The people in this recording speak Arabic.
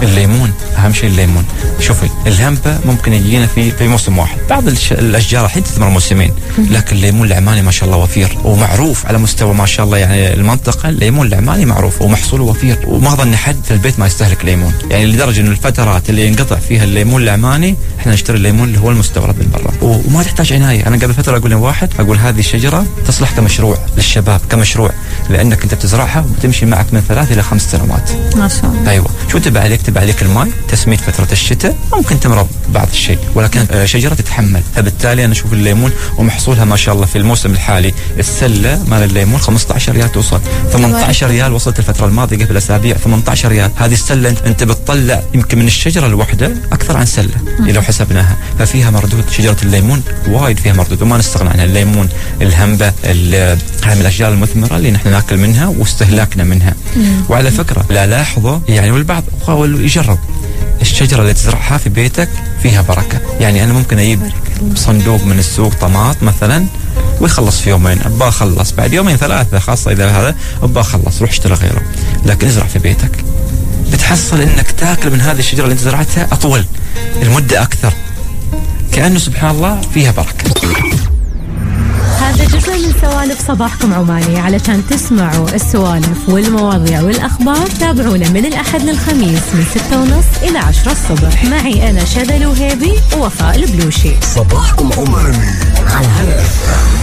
الليمون اهم شيء. الليمون شوفي الهمبة ممكن يجينا في موسم واحد، بعض الاشجار الحين تثمر موسمين، لكن الليمون العماني ما شاء الله وفير ومعروف على مستوى ما شاء الله يعني المنطقة. الليمون العماني معروف ومحصوله وفير، وما ظن حد في البيت ما يستهلك ليمون، يعني لدرجة انه الفترات اللي ينقطع فيها الليمون العماني احنا نشتري الليمون اللي هو المستورد من برا، وما تحتاج عناية. انا قبل فترة اقول لواحد، اقول هذه الشجرة تصلح كمشروع للشباب، كمشروع، لانك انت بتزرعها وتمشي معك من 3 إلى 5 سنوات ما شاء الله. ايوه. شو تبع عليك الماء، تسميد فترة الشتاء، ممكن تمرض بعض الشيء، ولكن شجرة تتحمل. فبالتالي انا اشوف الليمون ومحصولها ما شاء الله في الموسم الحالي. السلة مال الليمون 15 ريال توصل، 18 ريال وصلت الفترة الماضية قبل اسابيع، 18 ريال. هذه السلة انت بتطلع يمكن من الشجرة الواحدة اكثر عن سلة لو حسبناها، ففيها مردود. شجرة الليمون وايد فيها مردود وما نستغنى عنها. الليمون، الهمبة، هاي من الاشجار المثمرة اللي نحن ناكل منها واستهلاكنا منها. وعلى فكرة لا لاحظوا يعني، والبعض حاول يجرب الشجرة اللي تزرعها في بيتك فيها بركة. يعني أنا ممكن أجيب صندوق من السوق طماط مثلا ويخلص في يومين، أبغى أخلص بعد يومين 3، خاصة إذا هذا أبغى أخلص، روح اشتري غيره. لكن ازرع في بيتك بتحصل إنك تاكل من هذه الشجرة اللي أنت زرعتها أطول، المدة أكثر، كأنه سبحان الله فيها بركة. هذا جزء من سوالف صباحكم عماني. علشان تسمعوا السوالف والمواضيع والأخبار تابعونا من الأحد للخميس من 6:30 إلى 10 الصبح. معي أنا شذى الوهيبي ووفاء البلوشي. صباحكم عماني على هلا.